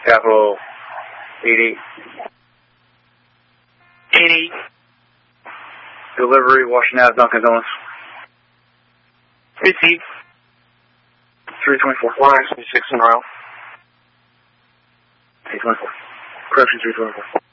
Capital 88. 88. Delivery, Washington Ave, Dunkin' Donuts. Received. 324. 196 en route. 824. Correction 324.